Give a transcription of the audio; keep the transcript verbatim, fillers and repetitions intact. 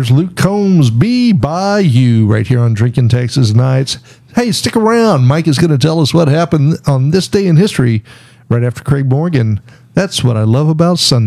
There's Luke Combs, Be By You, right here on Drinking Texas Nights. Hey, stick around. Mike is going to tell us what happened on this day in history right after Craig Morgan. That's what I love about Sunday.